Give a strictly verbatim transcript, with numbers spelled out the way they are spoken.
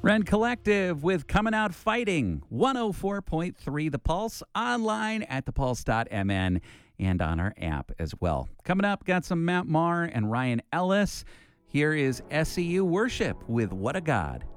Rend Collective with Coming Out Fighting, one oh four point three The Pulse, online at the pulse dot m n and on our app as well. Coming up, got some Matt Maher and Ryan Ellis. Here is S E U Worship with What a God.